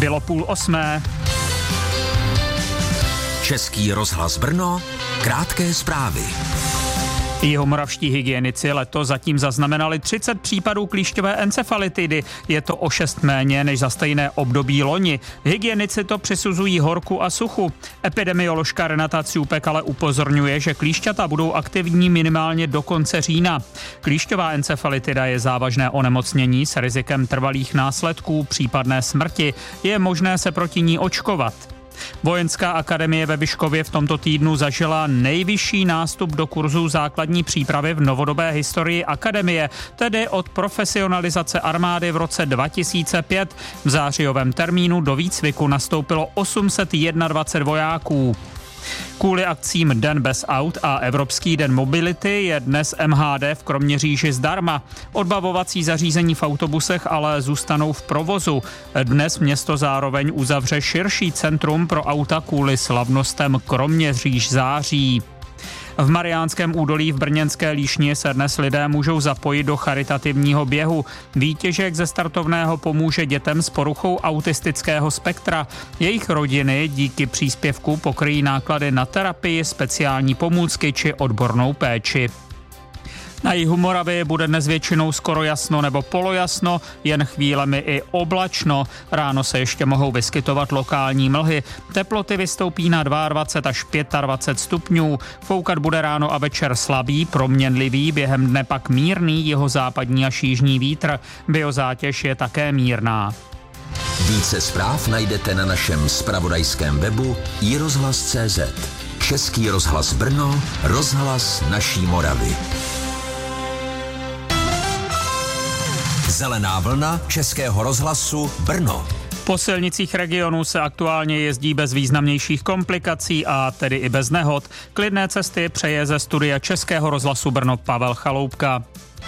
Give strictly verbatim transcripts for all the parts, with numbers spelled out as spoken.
Bylo půl osmé. Český rozhlas Brno, krátké zprávy. Jihomoravští hygienici letos zatím zaznamenali třicet případů klíšťové encefalitidy. Je to o šest méně než za stejné období loni. Hygienici to přisuzují horku a suchu. Epidemioložka Renata Ciupek ale upozorňuje, že klíšťata budou aktivní minimálně do konce října. Klíšťová encefalitida je závažné onemocnění s rizikem trvalých následků, případné smrti. Je možné se proti ní očkovat. Vojenská akademie ve Vyškově v tomto týdnu zažila nejvyšší nástup do kurzů základní přípravy v novodobé historii akademie, tedy od profesionalizace armády v roce dva tisíce pět. V zářijovém termínu do výcviku nastoupilo osm set dvacet jedna vojáků. Kvůli akcím Den bez aut a Evropský den mobility je dnes M H D v Kroměříži zdarma. Odbavovací zařízení v autobusech ale zůstanou v provozu. Dnes město zároveň uzavře širší centrum pro auta kvůli slavnostem Kroměříž září. V Mariánském údolí v brněnské Líšni se dnes lidé můžou zapojit do charitativního běhu. Výtěžek ze startovného pomůže dětem s poruchou autistického spektra. Jejich rodiny díky příspěvku pokryjí náklady na terapii, speciální pomůcky či odbornou péči. Na jihu Moravy bude dnes většinou skoro jasno nebo polojasno, jen chvílemi i oblačno. Ráno se ještě mohou vyskytovat lokální mlhy. Teploty vystoupí na dvacet dva až dvacet pět stupňů. Foukat bude ráno a večer slabý, proměnlivý, během dne pak mírný jihozápadní až jižní vítr. Biozátěž je také mírná. Více zpráv najdete na našem zpravodajském webu i rozhlas tečka cé zet. Český rozhlas Brno, rozhlas naší Moravy. Zelená vlna Českého rozhlasu Brno. Po silnicích regionu se aktuálně jezdí bez významnějších komplikací a tedy i bez nehod. Klidné cesty přeje ze studia Českého rozhlasu Brno Pavel Chaloupka.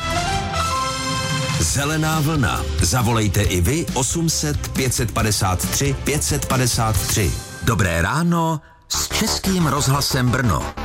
Zelená vlna. Zavolejte i vy osm set pět padesát tři pět padesát tři. Dobré ráno s Českým rozhlasem Brno.